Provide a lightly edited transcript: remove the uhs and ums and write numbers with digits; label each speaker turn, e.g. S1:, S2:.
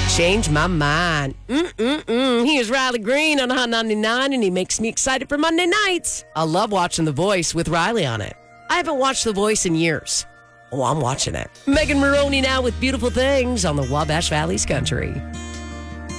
S1: Change my mind. He is Riley Green on Hot 99, and he makes me excited for Monday nights. I love watching The Voice with Riley on it. I haven't watched The Voice in years. Oh, I'm watching it. Megan Maroney now with Beautiful Things on the Wabash Valley's Country.